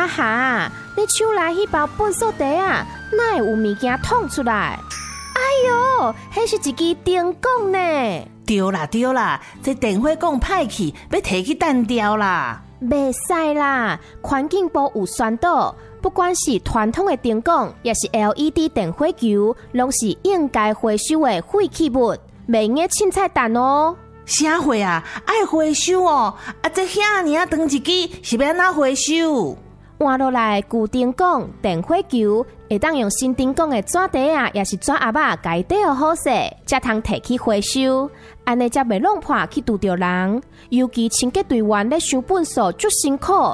哈哈，你手内迄包粪扫地啊，哪会有物件捅出来？哎哟，迄是一支电管呢！ 对啦，这电火管歹去，要摕去弹掉啦。 袂使啦，环境部有宣导，不管是传统的电管，也是 LED 电火球，拢是应该回收的废弃物，袂用个凊彩弹哦。 啥货啊？爱回收哦！这遐尔啊长一支，是要安怎回收？ 换落来旧电管、电火球，会当用新电管的纸袋啊，也是纸盒啊，家底好好势，才通摕去回收。安尼才袂弄破去拄着人。尤其清洁队员咧收粪扫足辛苦，